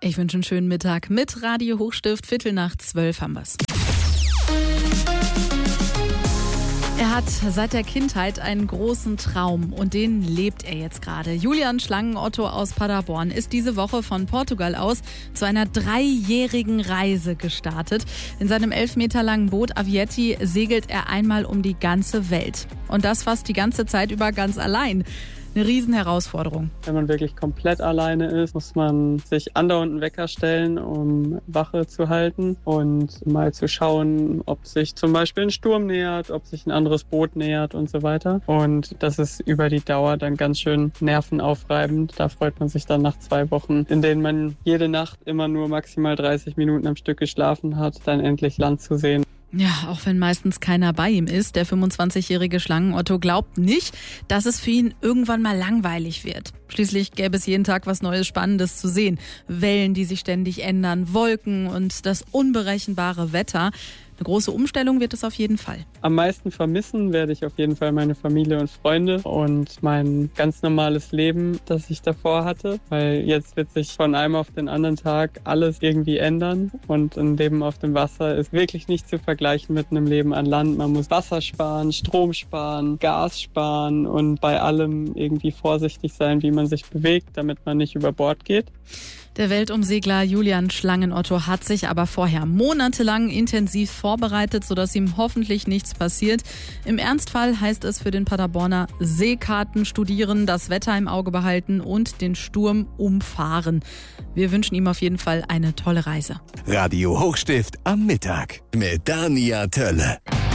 Ich wünsche einen schönen Mittag mit Radio Hochstift. 11:45 haben wir's. Er hat seit der Kindheit einen großen Traum und den lebt er jetzt gerade. Julian Schlangenotto aus Paderborn ist diese Woche von Portugal aus zu einer 3-jährigen Reise gestartet. In seinem 11 Meter langen Boot Avietti segelt er einmal um die ganze Welt. Und das fast die ganze Zeit über ganz allein. Eine Riesenherausforderung. Wenn man wirklich komplett alleine ist, muss man sich andauernd einen Wecker stellen, um Wache zu halten und mal zu schauen, ob sich zum Beispiel ein Sturm nähert, ob sich ein anderes Boot nähert und so weiter. Und das ist über die Dauer dann ganz schön nervenaufreibend. Da freut man sich dann nach 2 Wochen, in denen man jede Nacht immer nur maximal 30 Minuten am Stück geschlafen hat, dann endlich Land zu sehen. Ja, auch wenn meistens keiner bei ihm ist, der 25-jährige Schlangenotto glaubt nicht, dass es für ihn irgendwann mal langweilig wird. Schließlich gäbe es jeden Tag was Neues, Spannendes zu sehen. Wellen, die sich ständig ändern, Wolken und das unberechenbare Wetter. Eine große Umstellung wird es auf jeden Fall. Am meisten vermissen werde ich auf jeden Fall meine Familie und Freunde und mein ganz normales Leben, das ich davor hatte. Weil jetzt wird sich von einem auf den anderen Tag alles irgendwie ändern. Und ein Leben auf dem Wasser ist wirklich nicht zu vergleichen mit einem Leben an Land. Man muss Wasser sparen, Strom sparen, Gas sparen und bei allem irgendwie vorsichtig sein, wie man sich bewegt, damit man nicht über Bord geht. Der Weltumsegler Julian Schlangenotto hat sich aber vorher monatelang intensiv vorbereitet, sodass ihm hoffentlich nichts passiert. Im Ernstfall heißt es für den Paderborner Seekarten studieren, das Wetter im Auge behalten und den Sturm umfahren. Wir wünschen ihm auf jeden Fall eine tolle Reise. Radio Hochstift am Mittag mit Dania Tölle.